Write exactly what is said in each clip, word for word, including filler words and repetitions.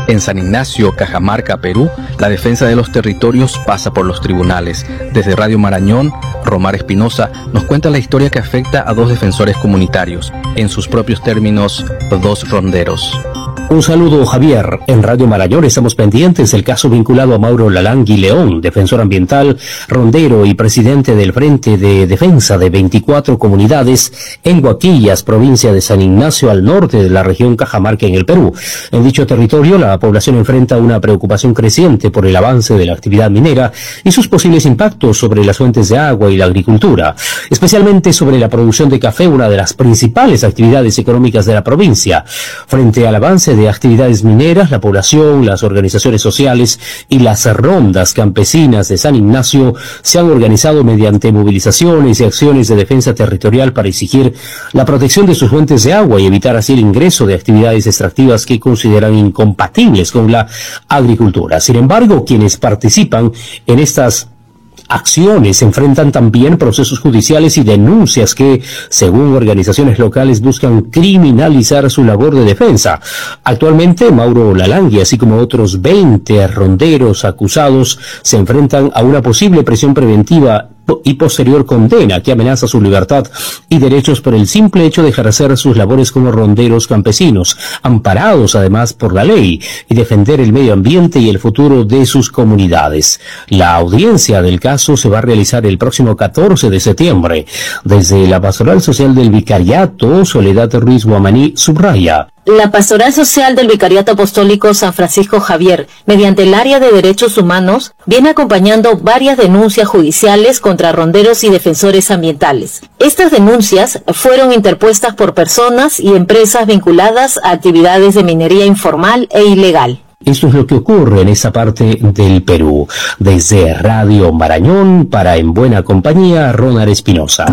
En San Ignacio, Cajamarca, Perú, la defensa de los territorios pasa por los tribunales. Desde Radio Marañón, Romar Espinosa nos cuenta la historia que afecta a dos defensores comunitarios, en sus propios términos, dos ronderos. Un saludo, Javier. En Radio Marañón estamos pendientes del caso vinculado a Mauro Lalangui León, defensor ambiental, rondero y presidente del Frente de Defensa de veinticuatro comunidades en Huaquillas, provincia de San Ignacio, al norte de la región Cajamarca, en el Perú. En dicho territorio, la población enfrenta una preocupación creciente por el avance de la actividad minera y sus posibles impactos sobre las fuentes de agua y la agricultura, especialmente sobre la producción de café, una de las principales actividades económicas de la provincia. Frente al avance de actividades mineras, la población, las organizaciones sociales y las rondas campesinas de San Ignacio se han organizado mediante movilizaciones y acciones de defensa territorial para exigir la protección de sus fuentes de agua y evitar así el ingreso de actividades extractivas que consideran incompatibles con la agricultura. Sin embargo, quienes participan en estas acciones enfrentan también procesos judiciales y denuncias que, según organizaciones locales, buscan criminalizar su labor de defensa. Actualmente, Mauro Lalangui, así como otros veinte ronderos acusados, se enfrentan a una posible prisión preventiva y posterior condena que amenaza su libertad y derechos por el simple hecho de ejercer sus labores como ronderos campesinos, amparados además por la ley, y defender el medio ambiente y el futuro de sus comunidades. La audiencia del caso se va a realizar el próximo catorce de septiembre. Desde la Pastoral Social del Vicariato, Soledad Ruiz Guamaní subraya: la Pastoral Social del Vicariato Apostólico San Francisco Javier, mediante el área de derechos humanos, viene acompañando varias denuncias judiciales contra ronderos y defensores ambientales. Estas denuncias fueron interpuestas por personas y empresas vinculadas a actividades de minería informal e ilegal. Esto es lo que ocurre en esa parte del Perú. Desde Radio Marañón, para En Buena Compañía, Ronald Espinosa.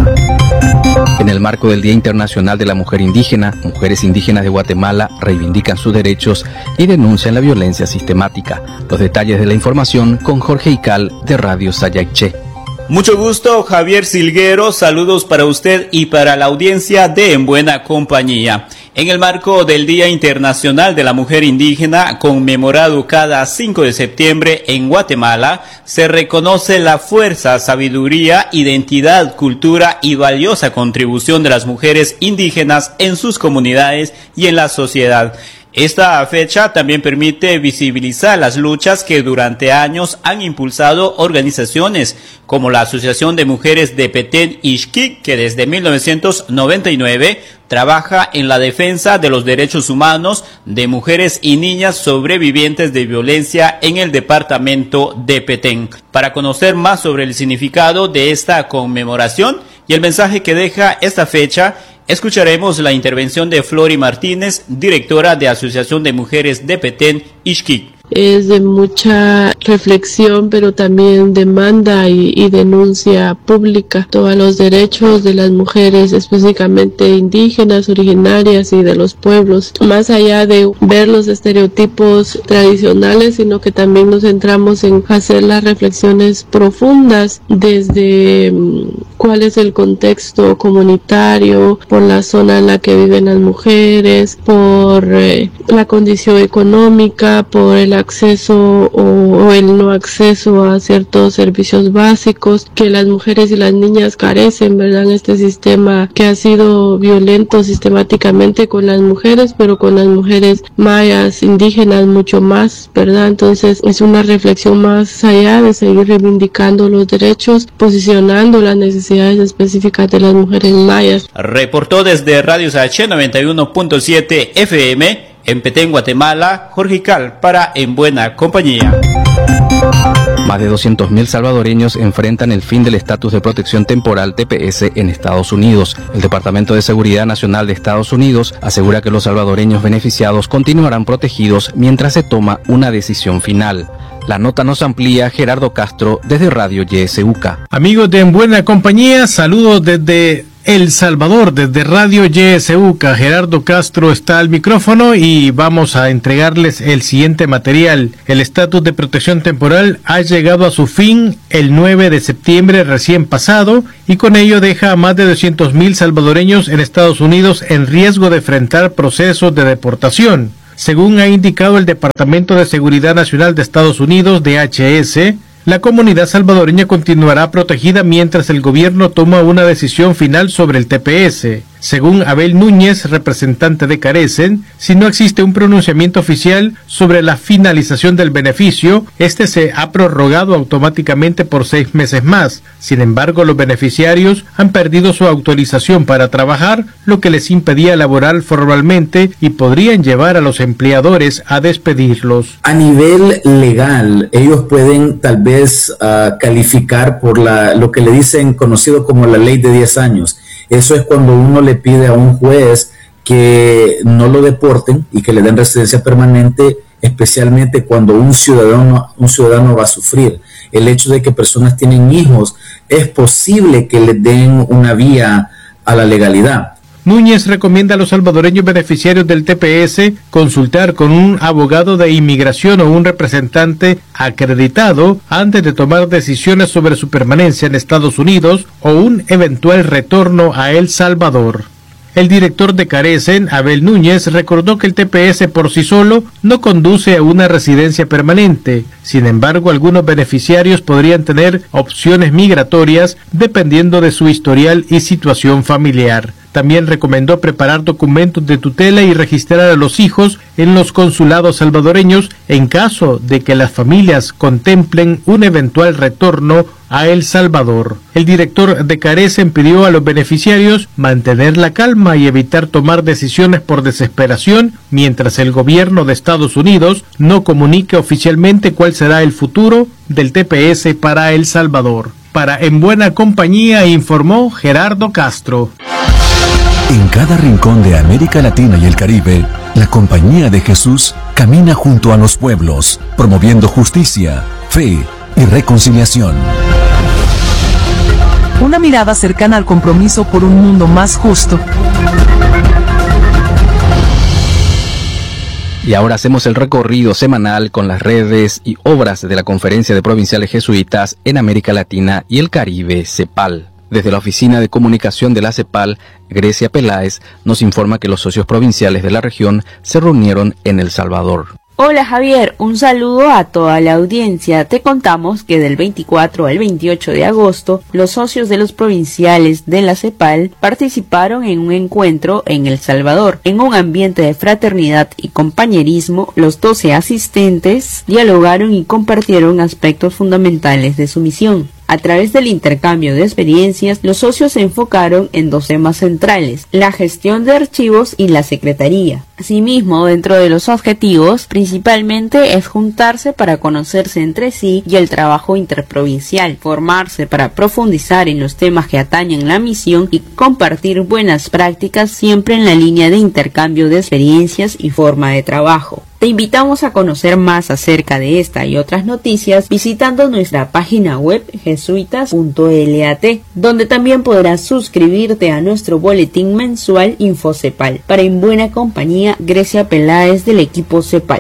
En el marco del Día Internacional de la Mujer Indígena, mujeres indígenas de Guatemala reivindican sus derechos y denuncian la violencia sistemática. Los detalles de la información con Jorge Ical de Radio Sayaiche. Mucho gusto, Javier Silguero. Saludos para usted y para la audiencia de En Buena Compañía. En el marco del Día Internacional de la Mujer Indígena, conmemorado cada cinco de septiembre en Guatemala, se reconoce la fuerza, sabiduría, identidad, cultura y valiosa contribución de las mujeres indígenas en sus comunidades y en la sociedad. Esta fecha también permite visibilizar las luchas que durante años han impulsado organizaciones como la Asociación de Mujeres de Petén Ixquic, que desde mil novecientos noventa y nueve trabaja en la defensa de los derechos humanos de mujeres y niñas sobrevivientes de violencia en el departamento de Petén. Para conocer más sobre el significado de esta conmemoración y el mensaje que deja esta fecha, escucharemos la intervención de Flori Martínez, directora de Asociación de Mujeres de Petén Ixquic. Es de mucha reflexión, pero también demanda y, y denuncia pública. Todos los derechos de las mujeres, específicamente indígenas, originarias y de los pueblos. Más allá de ver los estereotipos tradicionales, sino que también nos centramos en hacer las reflexiones profundas desde cuál es el contexto comunitario, por la zona en la que viven las mujeres, por eh, la condición económica, por el acceso o, o el no acceso a ciertos servicios básicos que las mujeres y las niñas carecen, ¿verdad? En este sistema que ha sido violento sistemáticamente con las mujeres, pero con las mujeres mayas, indígenas, mucho más, ¿verdad? Entonces es una reflexión más allá de seguir reivindicando los derechos, posicionando las necesidades específicas de las mujeres mayas. Reportó desde Radio Saché noventa y uno punto siete F M en Petén, Guatemala, Jorge Cal para En Buena Compañía. Más de doscientos mil salvadoreños enfrentan el fin del estatus de protección temporal T P S en Estados Unidos. El Departamento de Seguridad Nacional de Estados Unidos asegura que los salvadoreños beneficiados continuarán protegidos mientras se toma una decisión final. La nota nos amplía Gerardo Castro desde Radio Y S U C A. Amigos de En Buena Compañía, saludos desde El Salvador, desde Radio Y S U C A. Gerardo Castro está al micrófono y vamos a entregarles el siguiente material. El estatus de protección temporal ha llegado a su fin el nueve de septiembre recién pasado y con ello deja a más de doscientos mil salvadoreños en Estados Unidos en riesgo de enfrentar procesos de deportación. Según ha indicado el Departamento de Seguridad Nacional de Estados Unidos, D H S, la comunidad salvadoreña continuará protegida mientras el gobierno toma una decisión final sobre el T P S. Según Abel Núñez, representante de Carecen, si no existe un pronunciamiento oficial sobre la finalización del beneficio, este se ha prorrogado automáticamente por seis meses más. Sin embargo, los beneficiarios han perdido su autorización para trabajar, lo que les impedía laborar formalmente y podrían llevar a los empleadores a despedirlos. A nivel legal, ellos pueden tal vez uh, calificar por la, lo que le dicen conocido como la ley de diez años. Eso es cuando uno le pide a un juez que no lo deporten y que le den residencia permanente, especialmente cuando un ciudadano, un ciudadano va a sufrir. El hecho de que personas tienen hijos, es posible que les den una vía a la legalidad. Núñez recomienda a los salvadoreños beneficiarios del T P S consultar con un abogado de inmigración o un representante acreditado antes de tomar decisiones sobre su permanencia en Estados Unidos o un eventual retorno a El Salvador. El director de Carecen, Abel Núñez, recordó que el T P S por sí solo no conduce a una residencia permanente. Sin embargo, algunos beneficiarios podrían tener opciones migratorias dependiendo de su historial y situación familiar. También recomendó preparar documentos de tutela y registrar a los hijos en los consulados salvadoreños en caso de que las familias contemplen un eventual retorno a El Salvador. El director de Carecen pidió a los beneficiarios mantener la calma y evitar tomar decisiones por desesperación mientras el gobierno de Estados Unidos no comunique oficialmente cuál será el futuro del T P S para El Salvador. Para En Buena Compañía informó Gerardo Castro. En cada rincón de América Latina y el Caribe, la Compañía de Jesús camina junto a los pueblos, promoviendo justicia, fe y reconciliación. Una mirada cercana al compromiso por un mundo más justo. Y ahora hacemos el recorrido semanal con las redes y obras de la Conferencia de Provinciales Jesuitas en América Latina y el Caribe, CEPAL. Desde la Oficina de Comunicación de la CEPAL, Grecia Peláez nos informa que los socios provinciales de la región se reunieron en El Salvador. Hola Javier, un saludo a toda la audiencia. Te contamos que del veinticuatro al veintiocho de agosto, los socios de los provinciales de la CEPAL participaron en un encuentro en El Salvador. En un ambiente de fraternidad y compañerismo, los doce asistentes dialogaron y compartieron aspectos fundamentales de su misión. A través del intercambio de experiencias, los socios se enfocaron en dos temas centrales: la gestión de archivos y la secretaría. Asimismo, dentro de los objetivos, principalmente es juntarse para conocerse entre sí y el trabajo interprovincial, formarse para profundizar en los temas que atañen la misión y compartir buenas prácticas siempre en la línea de intercambio de experiencias y forma de trabajo. Te invitamos a conocer más acerca de esta y otras noticias visitando nuestra página web jesuitas punto lat, donde también podrás suscribirte a nuestro boletín mensual InfoCepal. Para En Buena Compañía, Grecia Peláez del equipo CEPAL.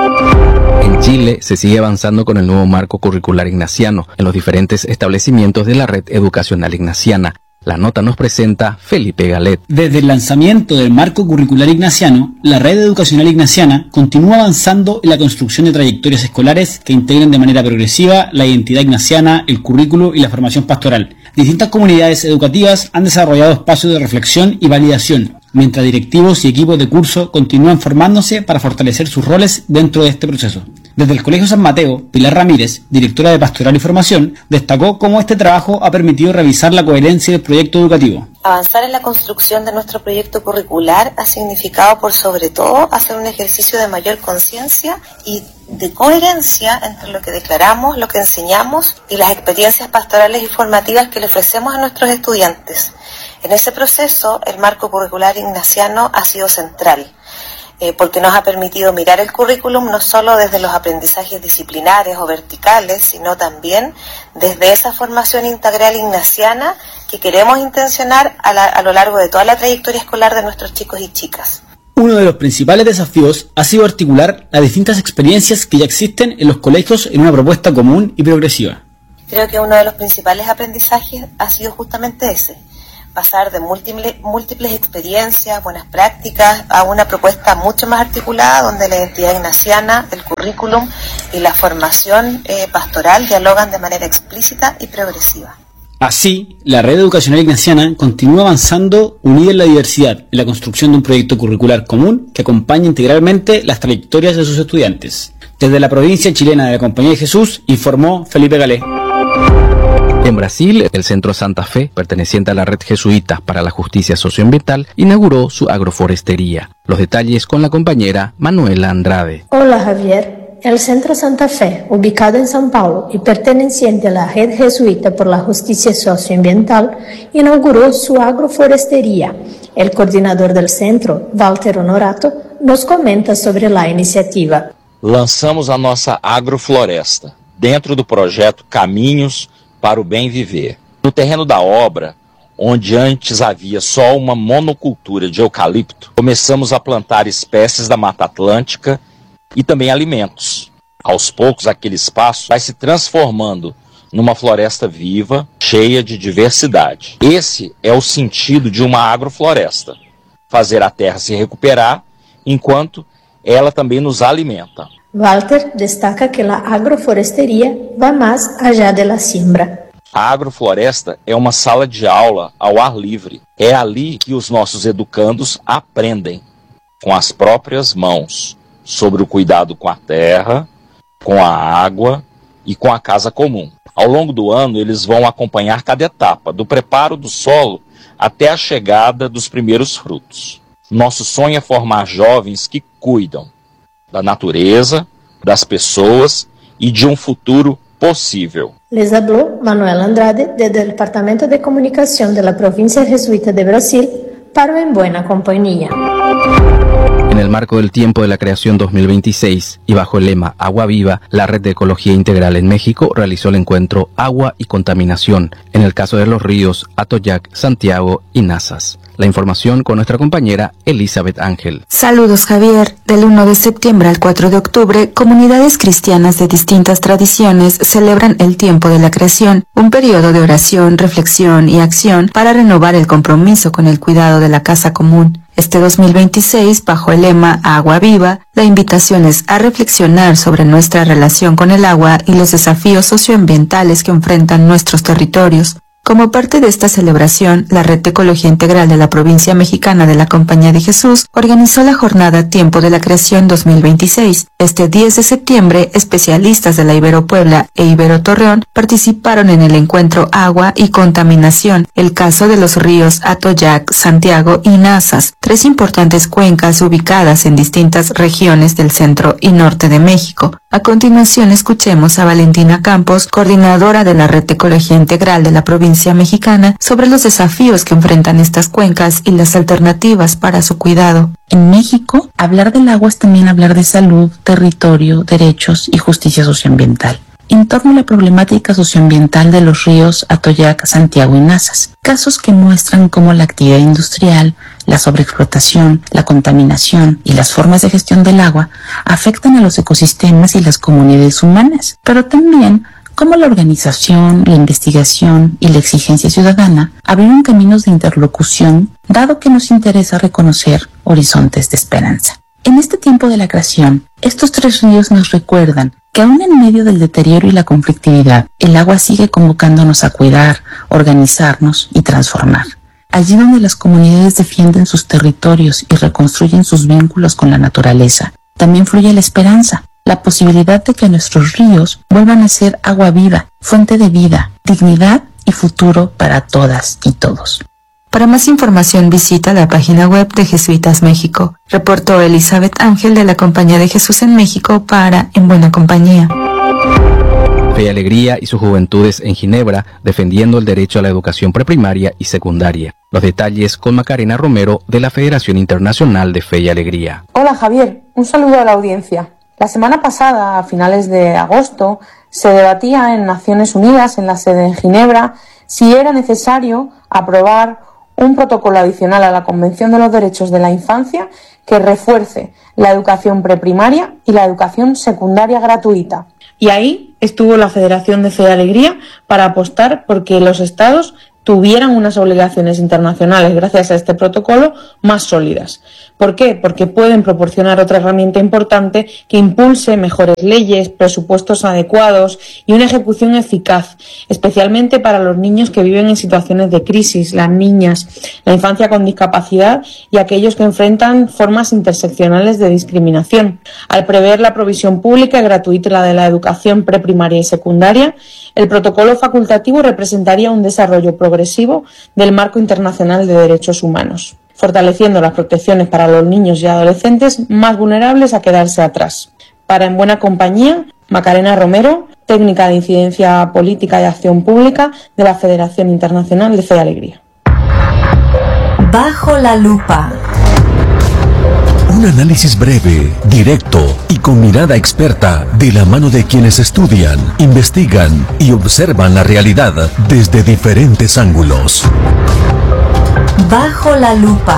En Chile se sigue avanzando con el nuevo marco curricular ignaciano en los diferentes establecimientos de la red educacional ignaciana. La nota nos presenta Felipe Galet. Desde el lanzamiento del marco curricular ignaciano, la red educacional ignaciana continúa avanzando en la construcción de trayectorias escolares que integren de manera progresiva la identidad ignaciana, el currículo y la formación pastoral. Distintas comunidades educativas han desarrollado espacios de reflexión y validación, mientras directivos y equipos de curso continúan formándose para fortalecer sus roles dentro de este proceso. Desde el Colegio San Mateo, Pilar Ramírez, directora de Pastoral y Formación, destacó cómo este trabajo ha permitido revisar la coherencia del proyecto educativo. Avanzar en la construcción de nuestro proyecto curricular ha significado, por sobre todo, hacer un ejercicio de mayor conciencia y de coherencia entre lo que declaramos, lo que enseñamos y las experiencias pastorales y formativas que le ofrecemos a nuestros estudiantes. En ese proceso, el marco curricular ignaciano ha sido central, eh, porque nos ha permitido mirar el currículum no solo desde los aprendizajes disciplinares o verticales, sino también desde esa formación integral ignaciana que queremos intencionar a, la, a lo largo de toda la trayectoria escolar de nuestros chicos y chicas. Uno de los principales desafíos ha sido articular las distintas experiencias que ya existen en los colegios en una propuesta común y progresiva. Creo que uno de los principales aprendizajes ha sido justamente ese, pasar de múltiples, múltiples experiencias, buenas prácticas, a una propuesta mucho más articulada donde la identidad ignaciana, el currículum y la formación eh, pastoral dialogan de manera explícita y progresiva. Así, la red educacional ignaciana continúa avanzando unida en la diversidad, en la construcción de un proyecto curricular común que acompañe integralmente las trayectorias de sus estudiantes. Desde la provincia chilena de la Compañía de Jesús, informó Felipe Galé. En Brasil, el Centro Santa Fe, perteneciente a la Red Jesuita para la Justicia Socioambiental, inauguró su agroforestería. Los detalles con la compañera Manuela Andrade. Hola Javier. El Centro Santa Fe, ubicado en São Paulo y perteneciente a la Red Jesuita por la Justicia Socioambiental, inauguró su agroforestería. El coordinador del centro, Walter Honorato, nos comenta sobre la iniciativa. Lançamos a nossa agrofloresta, dentro do projeto Caminhos para o Bem Viver. No terreno da obra, onde antes havia só uma monocultura de eucalipto, começamos a plantar espécies da Mata Atlântica e também alimentos. Aos poucos, aquele espaço vai se transformando numa floresta viva, cheia de diversidade. Esse é o sentido de uma agrofloresta: fazer a terra se recuperar, enquanto ela também nos alimenta. Walter destaca que a agroforesteria vai mais allá de la siembra. A agrofloresta é uma sala de aula ao ar livre. É ali que os nossos educandos aprendem, com as próprias mãos, sobre o cuidado com a terra, com a água e com a casa comum. Ao longo do ano, eles vão acompanhar cada etapa, do preparo do solo até a chegada dos primeiros frutos. Nosso sonho é formar jovens que cuidam da natureza, das pessoas e de um futuro possível. Les habló Manuel Andrade desde el Departamento de Comunicación de la Provincia Jesuita de Brasil para En Buena Compañía. En el marco del tiempo de la creación dos mil veintiséis y bajo el lema Agua Viva, la Red de Ecología Integral en México realizó el encuentro Agua y Contaminación, en el caso de los ríos Atoyac, Santiago y Nazas. La información con nuestra compañera Elizabeth Ángel. Saludos Javier. Del uno de septiembre al cuatro de octubre, comunidades cristianas de distintas tradiciones celebran el tiempo de la creación, un periodo de oración, reflexión y acción para renovar el compromiso con el cuidado de la casa común. Este dos mil veintiséis, bajo el lema Agua Viva, la invitación es a reflexionar sobre nuestra relación con el agua y los desafíos socioambientales que enfrentan nuestros territorios. Como parte de esta celebración, la Red de Ecología Integral de la Provincia Mexicana de la Compañía de Jesús organizó la jornada Tiempo de la Creación dos mil veintiséis. Este diez de septiembre, especialistas de la Ibero Puebla e Ibero Torreón participaron en el encuentro Agua y Contaminación, el caso de los ríos Atoyac, Santiago y Nazas, tres importantes cuencas ubicadas en distintas regiones del centro y norte de México. A continuación, escuchemos a Valentina Campos, coordinadora de la Red de Ecología Integral de la Provincia Mexicana, sobre los desafíos que enfrentan estas cuencas y las alternativas para su cuidado. En México, hablar del agua es también hablar de salud, territorio, derechos y justicia socioambiental. En torno a la problemática socioambiental de los ríos Atoyac, Santiago y Nazas, casos que muestran cómo la actividad industrial, la sobreexplotación, la contaminación y las formas de gestión del agua afectan a los ecosistemas y las comunidades humanas, pero también cómo la organización, la investigación y la exigencia ciudadana abrieron caminos de interlocución, dado que nos interesa reconocer horizontes de esperanza. En este tiempo de la creación, estos tres ríos nos recuerdan que aún en medio del deterioro y la conflictividad, el agua sigue convocándonos a cuidar, organizarnos y transformar. Allí donde las comunidades defienden sus territorios y reconstruyen sus vínculos con la naturaleza, también fluye la esperanza, la posibilidad de que nuestros ríos vuelvan a ser agua viva, fuente de vida, dignidad y futuro para todas y todos. Para más información visita la página web de Jesuitas México. Reportó Elizabeth Ángel de la Compañía de Jesús en México para En Buena Compañía. Fe y Alegría y sus juventudes en Ginebra defendiendo el derecho a la educación preprimaria y secundaria. Los detalles con Macarena Romero de la Federación Internacional de Fe y Alegría. Hola Javier, un saludo a la audiencia. La semana pasada, a finales de agosto, se debatía en Naciones Unidas, en la sede en Ginebra, si era necesario aprobar un protocolo adicional a la Convención de los Derechos de la Infancia que refuerce la educación preprimaria y la educación secundaria gratuita. Y ahí estuvo la Federación de Fe y Alegría para apostar por que los Estados tuvieran unas obligaciones internacionales gracias a este protocolo más sólidas. ¿Por qué? Porque pueden proporcionar otra herramienta importante que impulse mejores leyes, presupuestos adecuados y una ejecución eficaz, especialmente para los niños que viven en situaciones de crisis, las niñas, la infancia con discapacidad y aquellos que enfrentan formas interseccionales de discriminación. Al prever la provisión pública y gratuita de la educación preprimaria y secundaria, el protocolo facultativo representaría un desarrollo progresivo del marco internacional de derechos humanos, fortaleciendo las protecciones para los niños y adolescentes más vulnerables a quedarse atrás. Para En Buena Compañía, Macarena Romero, técnica de incidencia política y acción pública de la Federación Internacional de Fe y Alegría. Bajo la lupa. Un análisis breve, directo y con mirada experta de la mano de quienes estudian, investigan y observan la realidad desde diferentes ángulos. Bajo la lupa.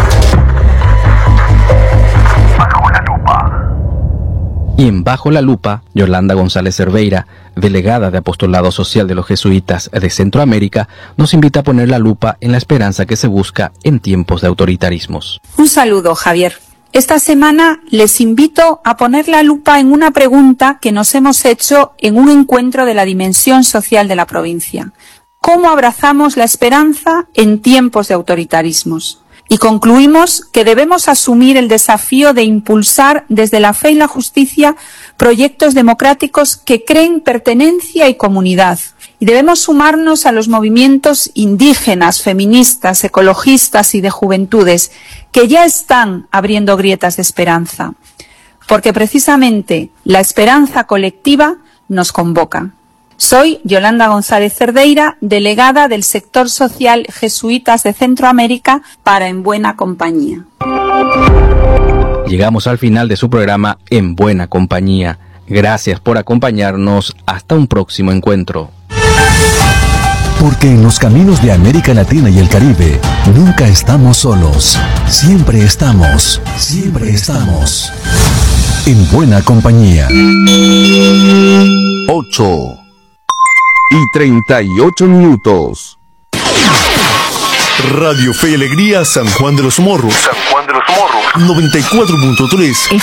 Bajo la lupa. Y en Bajo la Lupa, Yolanda González Cerveira, delegada de Apostolado Social de los Jesuitas de Centroamérica, nos invita a poner la lupa en la esperanza que se busca en tiempos de autoritarismos. Un saludo, Javier. Esta semana les invito a poner la lupa en una pregunta que nos hemos hecho en un encuentro de la dimensión social de la provincia. ¿Cómo abrazamos la esperanza en tiempos de autoritarismos? Y concluimos que debemos asumir el desafío de impulsar desde la fe y la justicia proyectos democráticos que creen pertenencia y comunidad. Y debemos sumarnos a los movimientos indígenas, feministas, ecologistas y de juventudes que ya están abriendo grietas de esperanza. Porque precisamente la esperanza colectiva nos convoca. Soy Yolanda González Cerdeira, delegada del sector social Jesuitas de Centroamérica para En Buena Compañía. Llegamos al final de su programa En Buena Compañía. Gracias por acompañarnos. Hasta un próximo encuentro. Porque en los caminos de América Latina y el Caribe nunca estamos solos. Siempre estamos, siempre estamos en buena compañía. ocho y treinta y ocho minutos. Radio Fe y Alegría San Juan de los Morros. San Juan de los Morros. noventa y cuatro punto tres